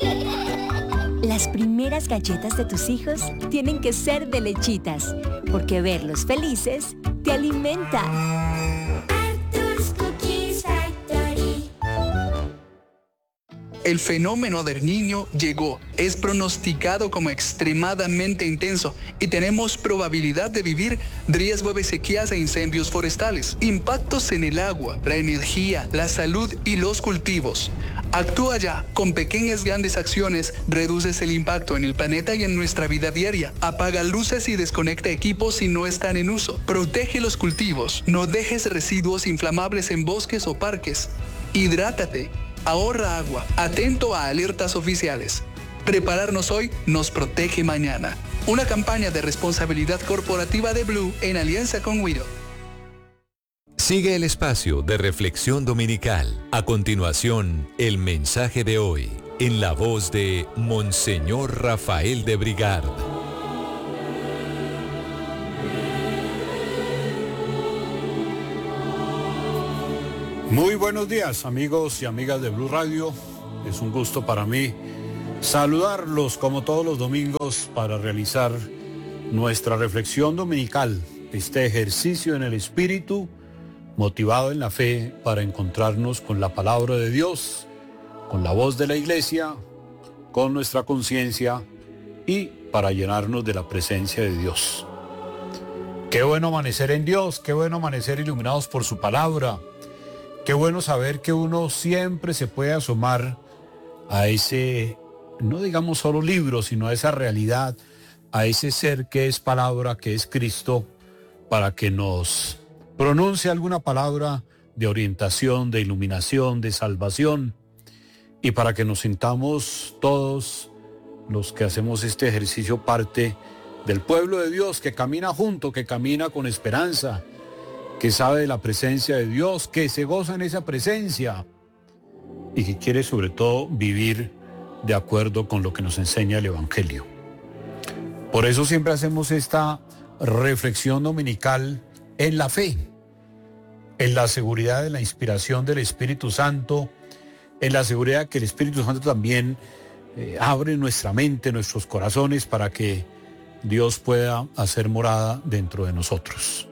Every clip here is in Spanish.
Las primeras galletas de tus hijos tienen que ser de Lechitas, porque verlos felices te alimenta. Arthur's Cookies Factory. El fenómeno del Niño llegó, es pronosticado como extremadamente intenso y tenemos probabilidad de vivir riesgo de sequías e incendios forestales, impactos en el agua, la energía, la salud y los cultivos. Actúa ya, con pequeñas grandes acciones reduces el impacto en el planeta y en nuestra vida diaria. Apaga luces y desconecta equipos si no están en uso. Protege los cultivos, no dejes residuos inflamables en bosques o parques. Hidrátate. Ahorra agua, atento a alertas oficiales. Prepararnos hoy nos protege mañana. Una campaña de responsabilidad corporativa de Blue en alianza con Wido. Sigue el espacio de reflexión dominical. A continuación, el mensaje de hoy, en la voz de Monseñor Rafael de Brigard. Muy buenos días, amigos y amigas de Blue Radio. Es un gusto para mí saludarlos como todos los domingos para realizar nuestra reflexión dominical, este ejercicio en el espíritu, motivado en la fe para encontrarnos con la palabra de Dios, con la voz de la iglesia, con nuestra conciencia y para llenarnos de la presencia de Dios. Qué bueno amanecer en Dios, qué bueno amanecer iluminados por su palabra. Qué bueno saber que uno siempre se puede asomar a ese, no digamos solo libro, sino a esa realidad, a ese ser que es palabra, que es Cristo, para que nos pronuncie alguna palabra de orientación, de iluminación, de salvación, y para que nos sintamos todos los que hacemos este ejercicio parte del pueblo de Dios, que camina junto, que camina con esperanza, que sabe de la presencia de Dios, que se goza en esa presencia y que quiere sobre todo vivir de acuerdo con lo que nos enseña el Evangelio. Por eso siempre hacemos esta reflexión dominical en la fe, en la seguridad de la inspiración del Espíritu Santo, en la seguridad que el Espíritu Santo también abre nuestra mente, nuestros corazones para que Dios pueda hacer morada dentro de nosotros.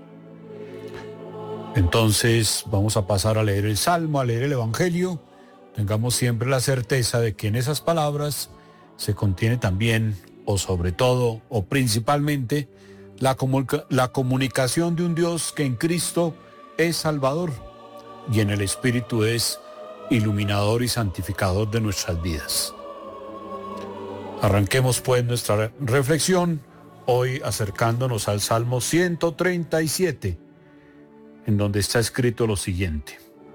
Entonces vamos a pasar a leer el Salmo, a leer el Evangelio. Tengamos siempre la certeza de que en esas palabras se contiene también, o sobre todo, o principalmente, la comunicación de un Dios que en Cristo es Salvador y en el Espíritu es iluminador y santificador de nuestras vidas. Arranquemos pues nuestra reflexión, hoy acercándonos al Salmo 137, en donde está escrito lo siguiente.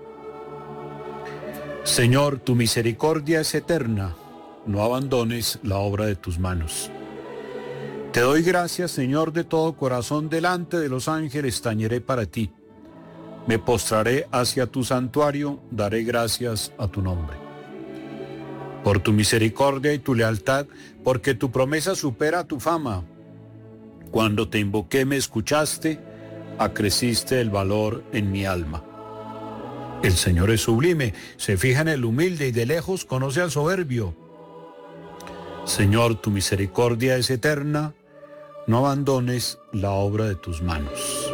Señor, tu misericordia es eterna, no abandones la obra de tus manos. Te doy gracias, Señor, de todo corazón, delante de los ángeles tañeré para ti. Me postraré hacia tu santuario, daré gracias a tu nombre. Por tu misericordia y tu lealtad, porque tu promesa supera tu fama. Cuando te invoqué me escuchaste, acreciste el valor en mi alma. El Señor es sublime, se fija en el humilde y de lejos conoce al soberbio. Señor, tu misericordia es eterna, no abandones la obra de tus manos.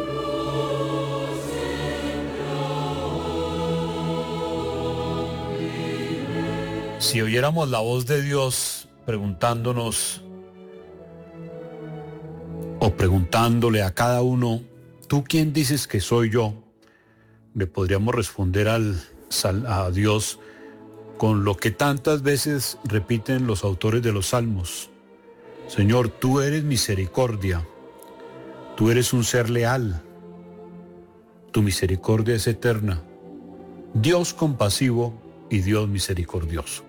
Si oyéramos la voz de Dios preguntándonos o preguntándole a cada uno, ¿tú quién dices que soy yo?, le podríamos responder a Dios con lo que tantas veces repiten los autores de los salmos. Señor, tú eres misericordia, tú eres un ser leal, tu misericordia es eterna, Dios compasivo y Dios misericordioso.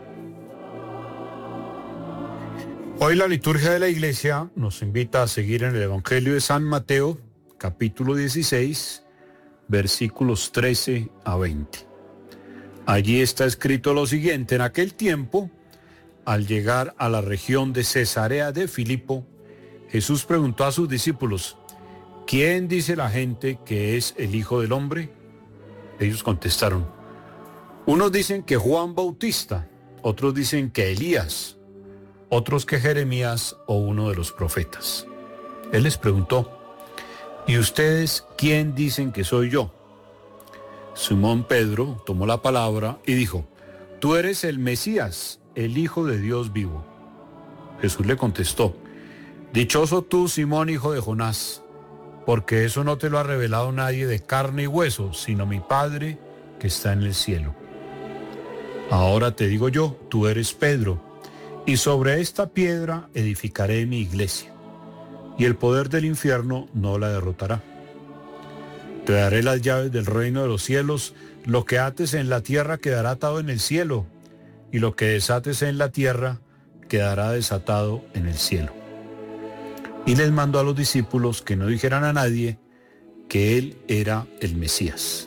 Hoy la liturgia de la Iglesia nos invita a seguir en el Evangelio de San Mateo, capítulo 16, versículos 13 a 20. Allí está escrito lo siguiente: en aquel tiempo, al llegar a la región de Cesarea de Filipo, Jesús preguntó a sus discípulos, ¿quién dice la gente que es el Hijo del Hombre? Ellos contestaron, unos dicen que Juan Bautista, otros dicen que Elías, otros que Jeremías o uno de los profetas. Él les preguntó, ¿y ustedes quién dicen que soy yo? Simón Pedro tomó la palabra y dijo, tú eres el Mesías, el Hijo de Dios vivo. Jesús le contestó, dichoso tú, Simón, hijo de Jonás, porque eso no te lo ha revelado nadie de carne y hueso, sino mi Padre que está en el cielo. Ahora te digo yo, tú eres Pedro, y sobre esta piedra edificaré mi iglesia, y el poder del infierno no la derrotará. Te daré las llaves del reino de los cielos, lo que ates en la tierra quedará atado en el cielo, y lo que desates en la tierra quedará desatado en el cielo. Y les mandó a los discípulos que no dijeran a nadie que él era el Mesías.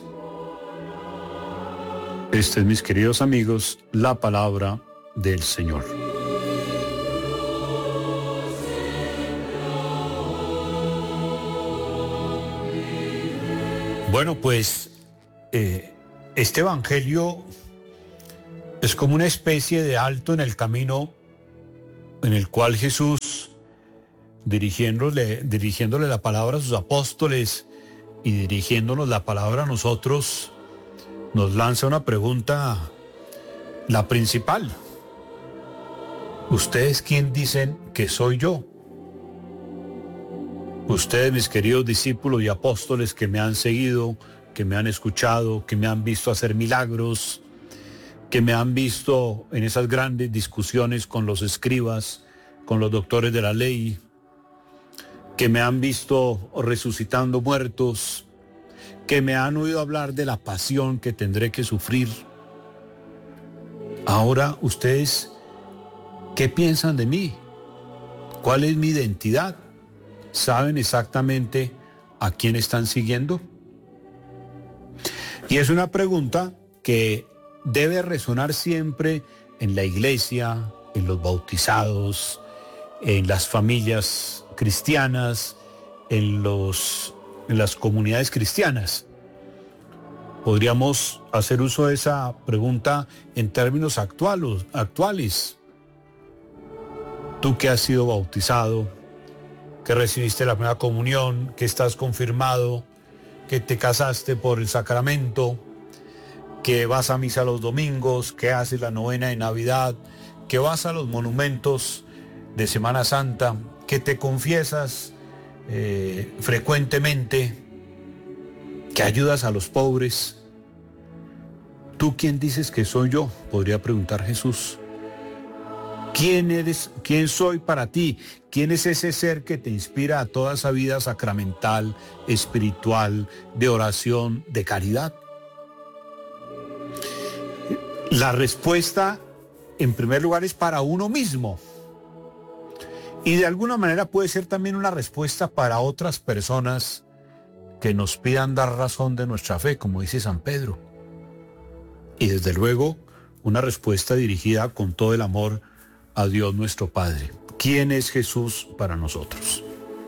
Esta es, mis queridos amigos, la palabra del Señor. Bueno, pues este evangelio es como una especie de alto en el camino en el cual Jesús, dirigiéndole la palabra a sus apóstoles y dirigiéndonos la palabra a nosotros, nos lanza una pregunta, la principal. ¿Ustedes quién dicen que soy yo? Ustedes, mis queridos discípulos y apóstoles que me han seguido, que me han escuchado, que me han visto hacer milagros, que me han visto en esas grandes discusiones con los escribas, con los doctores de la ley, que me han visto resucitando muertos, que me han oído hablar de la pasión que tendré que sufrir. Ahora, ustedes, ¿qué piensan de mí? ¿Cuál es mi identidad? ¿Saben exactamente a quién están siguiendo? Y es una pregunta que debe resonar siempre en la iglesia, en los bautizados, en las familias cristianas, en las comunidades cristianas. Podríamos hacer uso de esa pregunta en términos actuales. Tú que has sido bautizado, que recibiste la primera comunión, que estás confirmado, que te casaste por el sacramento, que vas a misa los domingos, que haces la novena de Navidad, que vas a los monumentos de Semana Santa, que te confiesas frecuentemente, que ayudas a los pobres. ¿Tú quién dices que soy yo?, podría preguntar Jesús. ¿Quién eres? ¿Quién soy para ti? ¿Quién es ese ser que te inspira a toda esa vida sacramental, espiritual, de oración, de caridad? La respuesta, en primer lugar, es para uno mismo. Y de alguna manera puede ser también una respuesta para otras personas que nos pidan dar razón de nuestra fe, como dice San Pedro. Y desde luego, una respuesta dirigida con todo el amor a Dios nuestro Padre. ¿Quién es Jesús para nosotros?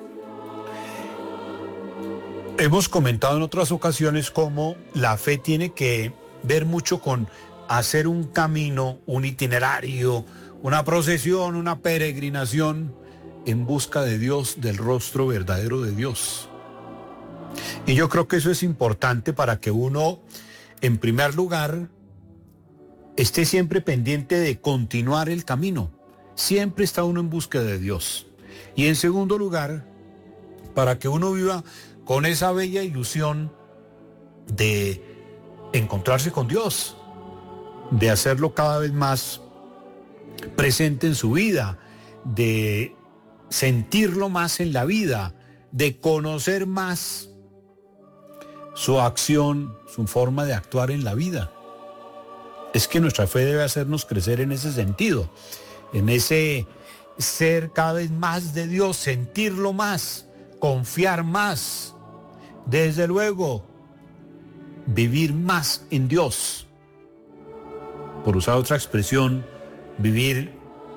Hemos comentado en otras ocasiones cómo la fe tiene que ver mucho con hacer un camino, un itinerario, una procesión, una peregrinación en busca de Dios, del rostro verdadero de Dios. Y yo creo que eso es importante para que uno, en primer lugar, esté siempre pendiente de continuar el camino. Siempre está uno en búsqueda de Dios. Y en segundo lugar, para que uno viva con esa bella ilusión de encontrarse con Dios, de hacerlo cada vez más presente en su vida, de sentirlo más en la vida, de conocer más su acción, su forma de actuar en la vida. Es que nuestra fe debe hacernos crecer en ese sentido, en ese ser cada vez más de Dios, sentirlo más, confiar más, desde luego, vivir más en Dios. Por usar otra expresión, vivir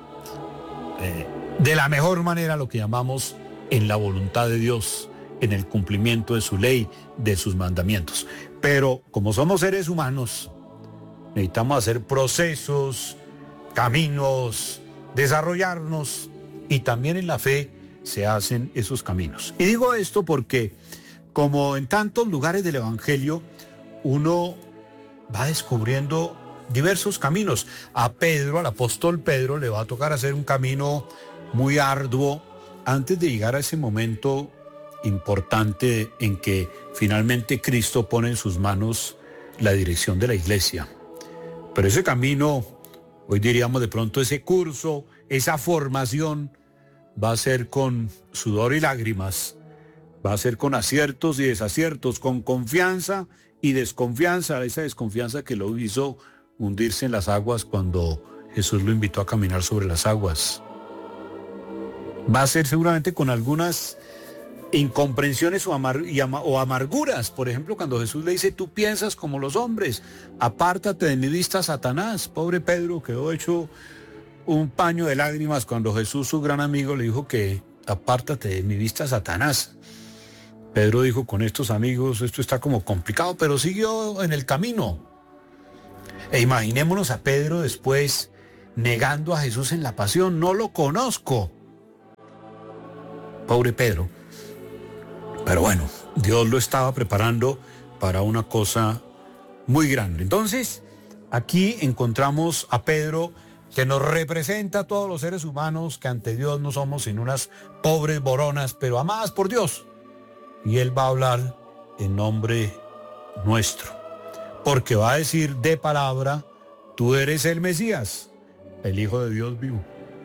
de la mejor manera lo que llamamos en la voluntad de Dios, en el cumplimiento de su ley, de sus mandamientos. Pero como somos seres humanos, necesitamos hacer procesos, caminos, desarrollarnos, y también en la fe se hacen esos caminos. Y digo esto porque, como en tantos lugares del Evangelio, uno va descubriendo diversos caminos. A Pedro, al apóstol Pedro, le va a tocar hacer un camino muy arduo antes de llegar a ese momento importante en que finalmente Cristo pone en sus manos la dirección de la iglesia. Pero ese camino, hoy diríamos de pronto ese curso, esa formación, va a ser con sudor y lágrimas, va a ser con aciertos y desaciertos, con confianza y desconfianza, esa desconfianza que lo hizo hundirse en las aguas cuando Jesús lo invitó a caminar sobre las aguas. Va a ser seguramente con algunas incomprensiones o amarguras. Por ejemplo, cuando Jesús le dice, tú piensas como los hombres, apártate de mi vista, Satanás. Pobre Pedro quedó hecho un paño de lágrimas cuando Jesús, su gran amigo, le dijo que apártate de mi vista, Satanás. Pedro dijo, con estos amigos esto está como complicado, pero siguió en el camino. E imaginémonos a Pedro después negando a Jesús en la pasión, no lo conozco. Pobre Pedro. Pero bueno, Dios lo estaba preparando para una cosa muy grande. Entonces, aquí encontramos a Pedro, que nos representa a todos los seres humanos que ante Dios no somos sino unas pobres boronas, pero amadas por Dios. Y Él va a hablar en nombre nuestro, porque va a decir de palabra, tú eres el Mesías, el Hijo de Dios vivo.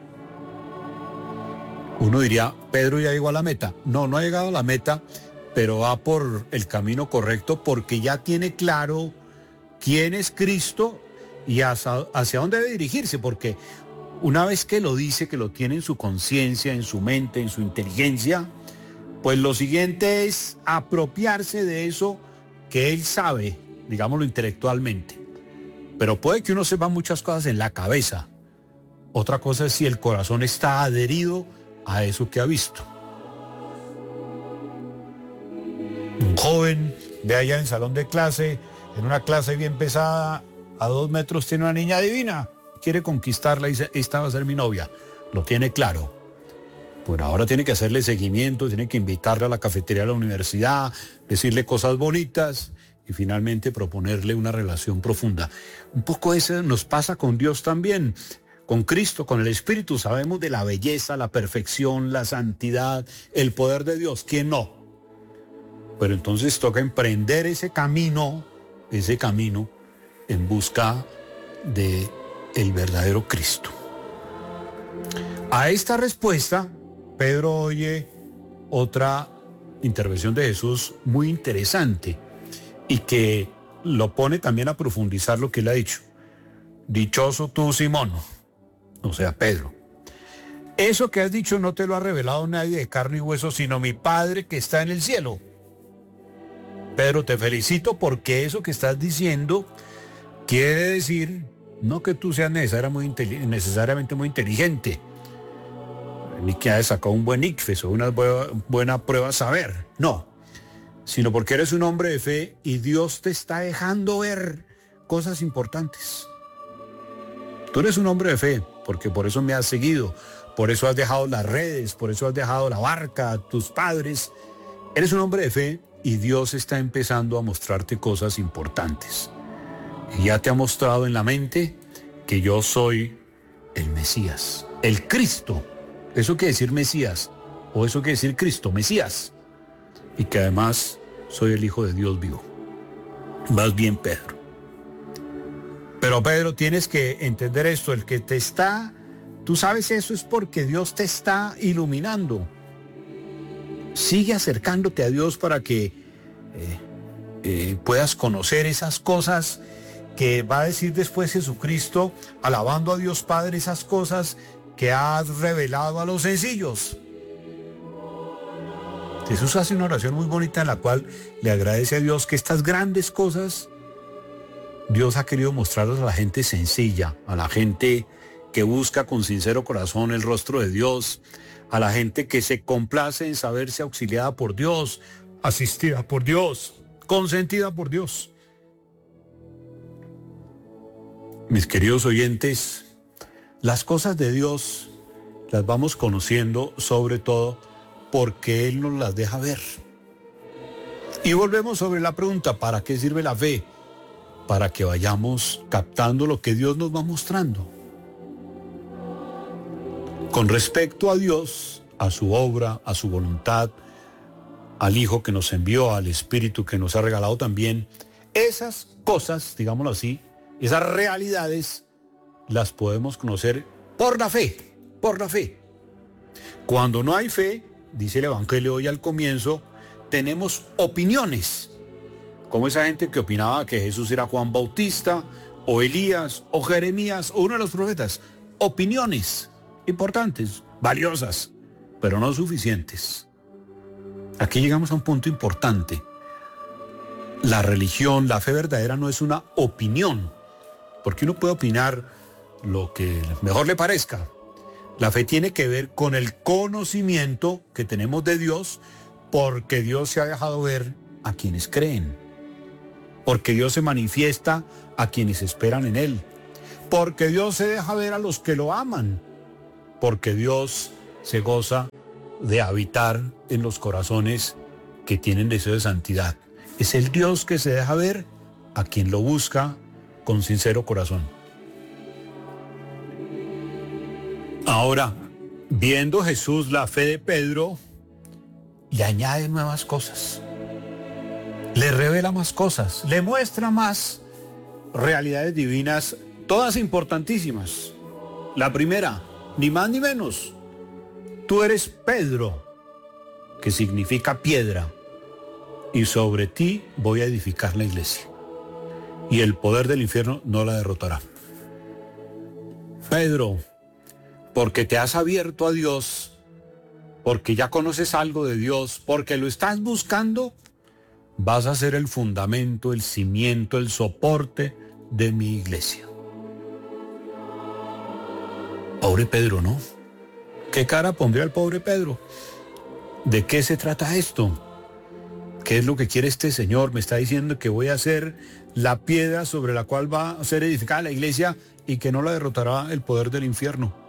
Uno diría, Pedro ya llegó a la meta. No, no ha llegado a la meta, pero va por el camino correcto porque ya tiene claro quién es Cristo y hacia dónde debe dirigirse, porque una vez que lo dice, que lo tiene en su conciencia, en su mente, en su inteligencia, pues lo siguiente es apropiarse de eso que él sabe, digámoslo intelectualmente. Pero puede que uno sepa muchas cosas en la cabeza. Otra cosa es si el corazón está adherido a eso que ha visto. Un joven ve allá en el salón de clase, en una clase bien pesada, a 2 metros tiene una niña divina, quiere conquistarla y dice, esta va a ser mi novia. Lo tiene claro. Pues ahora tiene que hacerle seguimiento, tiene que invitarla a la cafetería de la universidad, decirle cosas bonitas y finalmente proponerle una relación profunda. Un poco eso nos pasa con Dios también. Con Cristo, con el Espíritu, sabemos de la belleza, la perfección, la santidad, el poder de Dios. ¿Quién no? Pero entonces toca emprender ese camino en busca de el verdadero Cristo. A esta respuesta, Pedro oye otra intervención de Jesús muy interesante y que lo pone también a profundizar lo que él ha dicho. Dichoso tú, Simón, o sea, Pedro. Eso que has dicho no te lo ha revelado nadie de carne y hueso, sino mi Padre que está en el cielo. Pedro, te felicito porque eso que estás diciendo quiere decir no que tú seas necesariamente muy inteligente, ni que hayas sacado un buen ICFES o una buena prueba a saber, no, sino porque eres un hombre de fe y Dios te está dejando ver cosas importantes. Tú eres un hombre de fe, porque por eso me has seguido, por eso has dejado las redes, por eso has dejado la barca, tus padres. Eres un hombre de fe y Dios está empezando a mostrarte cosas importantes. Y ya te ha mostrado en la mente que yo soy el Mesías, el Cristo. Eso quiere decir Mesías, o eso quiere decir Cristo, Mesías. Y que además soy el Hijo de Dios vivo. Vas bien, Pedro. Pero Pedro, tienes que entender esto, el que te está, tú sabes eso es porque Dios te está iluminando. Sigue acercándote a Dios para que puedas conocer esas cosas que va a decir después Jesucristo, alabando a Dios Padre, esas cosas que has revelado a los sencillos. Jesús hace una oración muy bonita en la cual le agradece a Dios que estas grandes cosas Dios ha querido mostrarlas a la gente sencilla, a la gente que busca con sincero corazón el rostro de Dios, a la gente que se complace en saberse auxiliada por Dios, asistida por Dios, consentida por Dios. Mis queridos oyentes, Las cosas de Dios las vamos conociendo sobre todo porque Él nos las deja ver. Y volvemos sobre la pregunta, ¿para qué sirve la fe? Para que vayamos captando lo que Dios nos va mostrando. Con respecto a Dios, a su obra, a su voluntad, al Hijo que nos envió, al Espíritu que nos ha regalado también, esas cosas, digámoslo así, esas realidades, las podemos conocer por la fe, por la fe. Cuando no hay fe, dice el Evangelio hoy al comienzo, tenemos opiniones, como esa gente que opinaba que Jesús era Juan Bautista, o Elías, o Jeremías, o uno de los profetas. Opiniones importantes, valiosas, pero no suficientes. Aquí llegamos a un punto importante. La religión, la fe verdadera no es una opinión, porque uno puede opinar lo que mejor le parezca. La fe tiene que ver con el conocimiento que tenemos de Dios, porque Dios se ha dejado ver a quienes creen, porque Dios se manifiesta a quienes esperan en Él, porque Dios se deja ver a los que lo aman, porque Dios se goza de habitar en los corazones que tienen deseo de santidad. Es el Dios que se deja ver a quien lo busca con sincero corazón. Ahora, viendo Jesús la fe de Pedro, le añade nuevas cosas, le revela más cosas, le muestra más realidades divinas, todas importantísimas. La primera, ni más ni menos, tú eres Pedro, que significa piedra, y sobre ti voy a edificar la iglesia, y el poder del infierno no la derrotará. Pedro, porque te has abierto a Dios, porque ya conoces algo de Dios, porque lo estás buscando, vas a ser el fundamento, el cimiento, el soporte de mi iglesia. Pobre Pedro, ¿no? ¿Qué cara pondría el pobre Pedro? ¿De qué se trata esto? ¿Qué es lo que quiere este Señor? Me está diciendo que voy a ser la piedra sobre la cual va a ser edificada la iglesia y que no la derrotará el poder del infierno.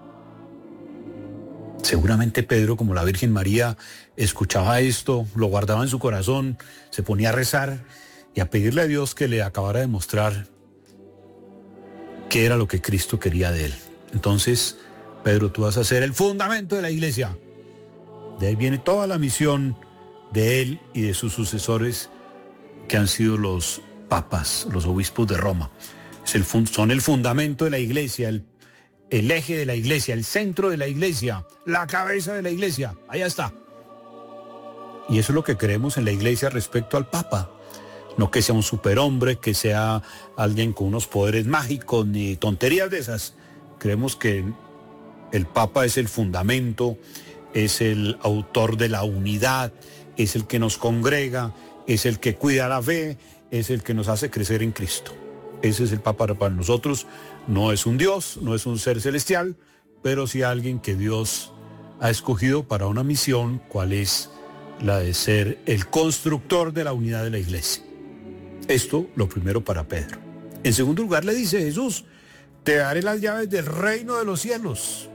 Seguramente Pedro, como la Virgen María, escuchaba esto, lo guardaba en su corazón, se ponía a rezar y a pedirle a Dios que le acabara de mostrar qué era lo que Cristo quería de él. Entonces, Pedro, tú vas a ser el fundamento de la iglesia. De ahí viene toda la misión de él y de sus sucesores, que han sido los papas, los obispos de Roma. Son el fundamento de la iglesia, el eje de la iglesia, el centro de la iglesia, la cabeza de la iglesia. Allá está. Y eso es lo que creemos en la iglesia respecto al Papa. No que sea un superhombre, que sea alguien con unos poderes mágicos, ni tonterías de esas. Creemos que el Papa es el fundamento, es el autor de la unidad, es el que nos congrega, es el que cuida la fe, es el que nos hace crecer en Cristo. Ese es el Papa para nosotros. No es un Dios, no es un ser celestial, pero sí alguien que Dios ha escogido para una misión, cual es la de ser el constructor de la unidad de la iglesia. Esto lo primero para Pedro. En segundo lugar le dice Jesús, te daré las llaves del reino de los cielos.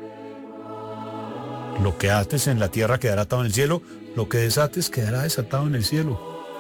Lo que ates en la tierra quedará atado en el cielo, lo que desates quedará desatado en el cielo.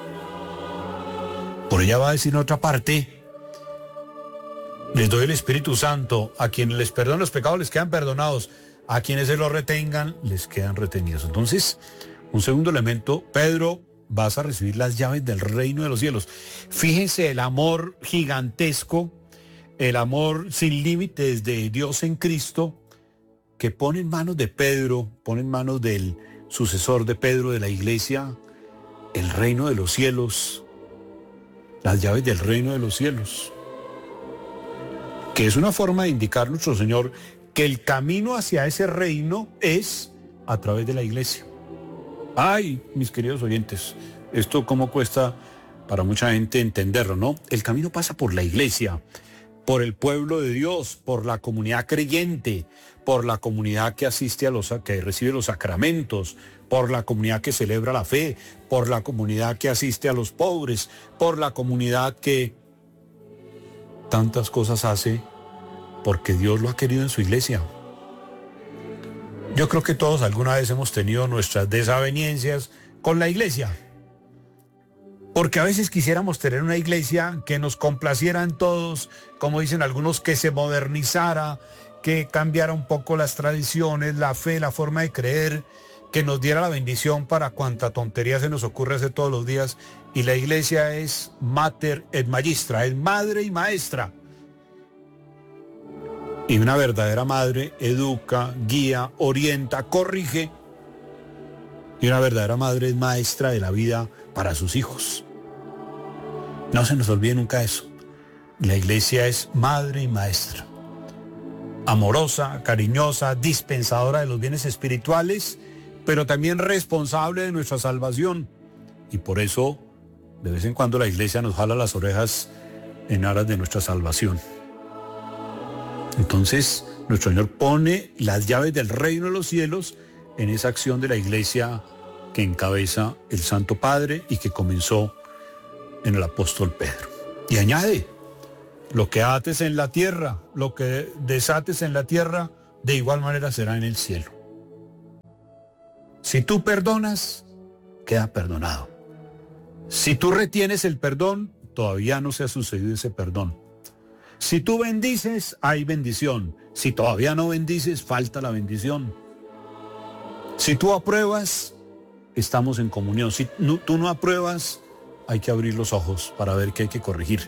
Por ella va a decir en otra parte, les doy el Espíritu Santo, a quienes les perdonan los pecados les quedan perdonados, a quienes se los retengan les quedan retenidos. Entonces, un segundo elemento, Pedro, vas a recibir las llaves del reino de los cielos. Fíjense el amor gigantesco, el amor sin límites de Dios en Cristo, que pone en manos de Pedro, pone en manos del sucesor de Pedro de la iglesia, el reino de los cielos, las llaves del reino de los cielos, que es una forma de indicar nuestro Señor que el camino hacia ese reino es a través de la iglesia. Ay, mis queridos oyentes, esto cómo cuesta para mucha gente entenderlo, ¿no? El camino pasa por la iglesia, por el pueblo de Dios, por la comunidad creyente, por la comunidad que asiste que recibe los sacramentos, por la comunidad que celebra la fe, por la comunidad que asiste a los pobres, por la comunidad que tantas cosas hace porque Dios lo ha querido en su iglesia. Yo creo que todos alguna vez hemos tenido nuestras desavenencias con la iglesia. Porque a veces quisiéramos tener una iglesia que nos complaciera en todos, como dicen algunos, que se modernizara, que cambiara un poco las tradiciones, la fe, la forma de creer, que nos diera la bendición para cuanta tontería se nos ocurre hacer todos los días. Y la iglesia es mater et magistra, es madre y maestra. Y una verdadera madre educa, guía, orienta, corrige. Y una verdadera madre es maestra de la vida para sus hijos. No se nos olvide nunca eso. La iglesia es madre y maestra. Amorosa, cariñosa, dispensadora de los bienes espirituales, pero también responsable de nuestra salvación. Y por eso, de vez en cuando la iglesia nos jala las orejas en aras de nuestra salvación. Entonces, nuestro Señor pone las llaves del reino de los cielos en esa acción de la iglesia que encabeza el Santo Padre y que comenzó en el apóstol Pedro. Y añade, lo que ates en la tierra, lo que desates en la tierra, de igual manera será en el cielo. Si tú perdonas, queda perdonado. Si tú retienes el perdón, todavía no se ha sucedido ese perdón. Si tú bendices, hay bendición. Si todavía no bendices, falta la bendición. Si tú apruebas, estamos en comunión. Si tú no apruebas, hay que abrir los ojos para ver qué hay que corregir.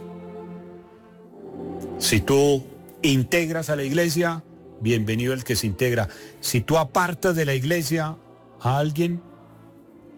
Si tú integras a la iglesia, bienvenido el que se integra. Si tú apartas de la iglesia a alguien,